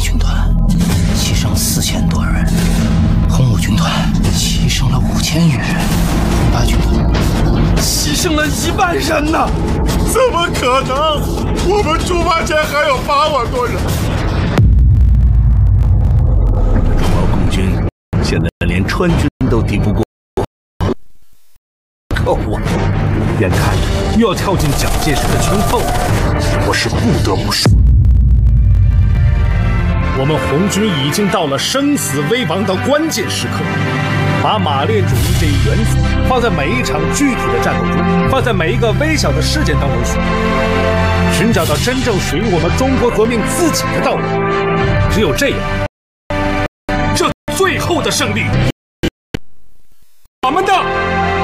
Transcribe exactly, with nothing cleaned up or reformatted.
军团牺牲四千多人，红五军团牺牲了五千余人，红八军团牺牲了一万人呢！ 怎么可能？我们驻马前还有八万多人。 中毛共军现在连川军都敌不过，够啊！眼看着又要跳进蒋介石的圈套了，我是不得不说。 我们红军已经到了生死危亡的关键时刻，把马列主义这一原则放在每一场具体的战斗中，放在每一个微小的事件当中去，寻找到真正属于我们中国革命自己的道路。只有这样，这最后的胜利，我们的。